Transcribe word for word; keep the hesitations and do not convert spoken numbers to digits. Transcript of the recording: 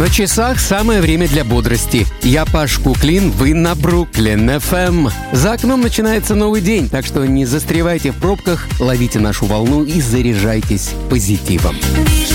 На часах самое время для бодрости. Я Паш Куклин, вы на Бруклин эф эм. За окном начинается новый день, так что не застревайте в пробках, ловите нашу волну и заряжайтесь позитивом.